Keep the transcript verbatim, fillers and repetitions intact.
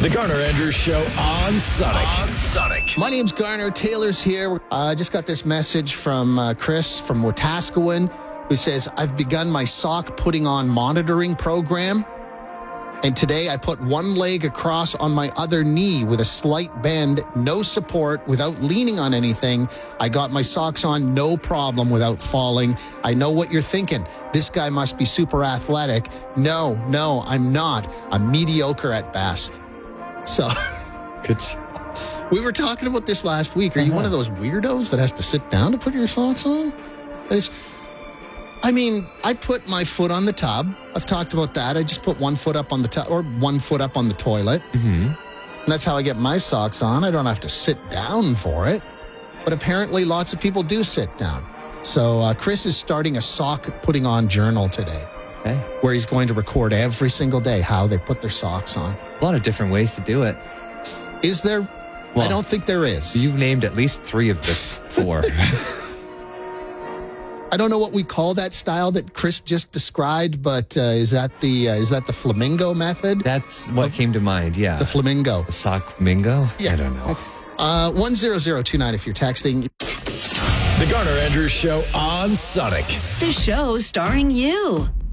The Garner Andrews Show on Sonic. On Sonic. My name's Garner. Taylor's here. I uh, just got this message from uh, Chris from Wetaskiwin, who says, I've begun my sock putting on monitoring program. And today I put one leg across on my other knee with a slight bend, no support, without leaning on anything. I got my socks on, no problem, without falling. I know what you're thinking. This guy must be super athletic. No, no, I'm not. I'm mediocre at best. So, good job. We were talking about this last week. Are you uh-huh. one of those weirdos that has to sit down to put your socks on? It's, I mean, I put my foot on the tub. I've talked about that. I just put one foot up on the tub or one foot up on the toilet. Mm-hmm. And that's how I get my socks on. I don't have to sit down for it. But apparently lots of people do sit down. So uh, Chris is starting a sock putting on journal today. Okay. Where he's going to record every single day how they put their socks on. A lot of different ways to do it. Is there? Well, I don't think there is. You've named at least three of the four. I don't know what we call that style that Chris just described, but uh, is that the uh, is that the flamingo method? That's what came to mind, yeah. The flamingo. The sock mingo? Yeah. I don't know. Uh, one zero zero two nine if you're texting. The Garner Andrews Show on Sonic. The show starring you.